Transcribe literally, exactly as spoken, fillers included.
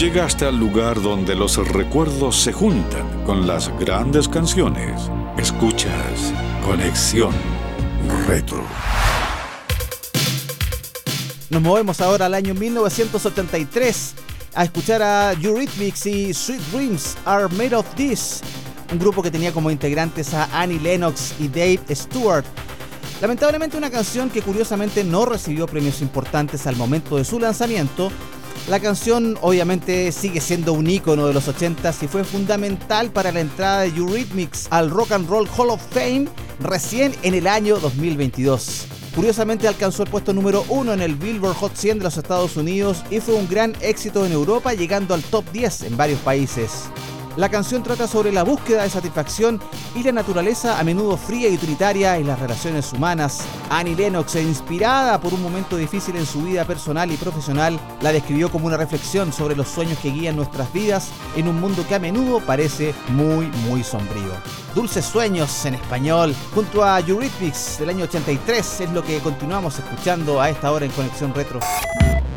Llegaste al lugar donde los recuerdos se juntan con las grandes canciones. Escuchas Conexión Retro. Nos movemos ahora al año mil novecientos setenta y tres a escuchar a Eurythmics y Sweet Dreams Are Made of This, un grupo que tenía como integrantes a Annie Lennox y Dave Stewart. Lamentablemente una canción que curiosamente no recibió premios importantes al momento de su lanzamiento. La canción obviamente sigue siendo un ícono de los ochentas y fue fundamental para la entrada de Eurythmics al Rock and Roll Hall of Fame recién en el año dos mil veintidós. Curiosamente alcanzó el puesto número uno en el Billboard Hot cien de los Estados Unidos y fue un gran éxito en Europa, llegando al top diez en varios países. La canción trata sobre la búsqueda de satisfacción y la naturaleza a menudo fría y utilitaria en las relaciones humanas. Annie Lennox, inspirada por un momento difícil en su vida personal y profesional, la describió como una reflexión sobre los sueños que guían nuestras vidas en un mundo que a menudo parece muy, muy sombrío. Dulces Sueños en español, junto a Eurythmics del año ochenta y tres, es lo que continuamos escuchando a esta hora en Conexión Retro.